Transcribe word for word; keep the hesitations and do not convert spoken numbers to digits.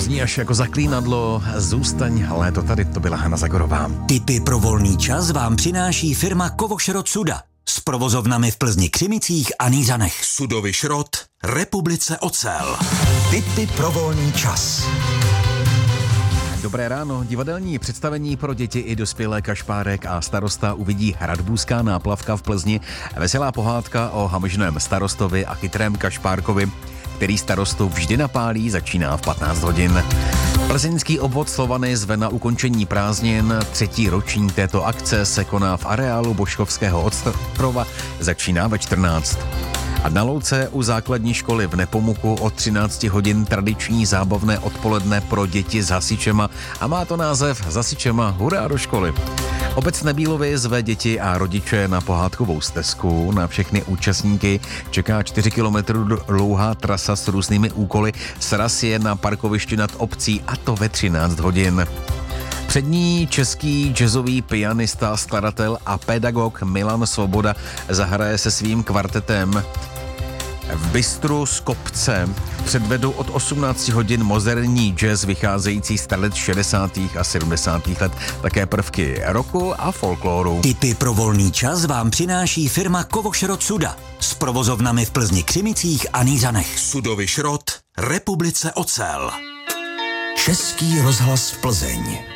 zní až jako zaklínadlo. Zůstaň, léto tady, to byla Hana Zagorová. Tipy pro volný čas vám přináší firma Kovošrot Suda s provozovnami v Plzni, Křimicích a Nýřanech. Sudovy Šrot, Republice Ocel. Tipy pro volný čas. Dobré ráno. Divadelní představení pro děti i dospělé Kašpárek a starosta uvidí Hradbůská náplavka v Plzni. Veselá pohádka o hamžném starostovi a chytrém Kašpárkovi, který starostu vždy napálí, začíná v patnáct hodin. Plzeňský obvod Slovany zve na ukončení prázdnin. Třetí ročník této akce se koná v areálu Boškovského ostrova, začíná ve čtrnáct. A na louce u základní školy v Nepomuku od třináct hodin tradiční zábavné odpoledne pro děti s hasičema a má to název s hasičema hurá do školy. Obec Nebílovy zve děti a rodiče na pohádkovou stezku. Na všechny účastníky čeká čtyři kilometry dlouhá trasa s různými úkoly. Sraz je na parkovišti nad obcí a to ve třináct hodin. Přední český jazzový pianista, skladatel a pedagog Milan Svoboda zahraje se svým kvartetem v Bystru z Kopce. Předvedou od osmnáct hodin moderní jazz vycházející z let šedesátých a sedmdesátých let, také prvky rocku a folkloru. Tipy pro volný čas vám přináší firma Kovošrot Suda s provozovnami v Plzni, Křimicích a Nýřanech. Sudovy Šrot, Republice Ocel. Český rozhlas Plzeň.